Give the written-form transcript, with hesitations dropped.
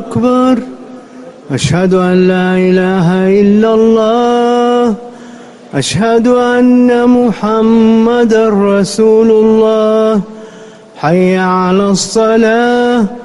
أكبر أشهد أن لا إله إلا الله أشهد أن محمدًا رسول الله حي على الصلاة